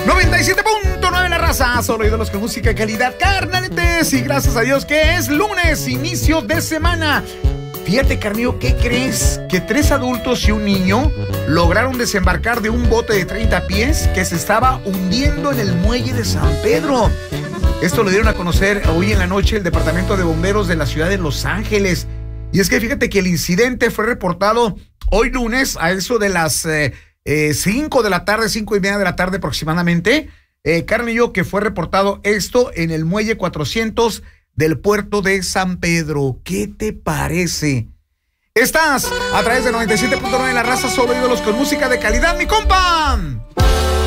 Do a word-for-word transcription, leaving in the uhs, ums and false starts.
noventa y siete punto nueve La Raza, solo ídolos con música de calidad, carnaletes. Y gracias a Dios que es lunes, inicio de semana. Fíjate, Carnillo, ¿qué crees? Que tres adultos y un niño lograron desembarcar de un bote de treinta pies que se estaba hundiendo en el muelle de San Pedro. Esto lo dieron a conocer hoy en la noche el Departamento de Bomberos de la ciudad de Los Ángeles. Y es que fíjate que el incidente fue reportado hoy lunes a eso de las eh, eh, cinco de la tarde, cinco y media de la tarde aproximadamente. Eh, Carnillo, que fue reportado esto en el muelle cuatrocientos del puerto de San Pedro. ¿Qué te parece? Estás a través de noventa y siete punto nueve La Raza, solo ídolos con música de calidad, mi compa.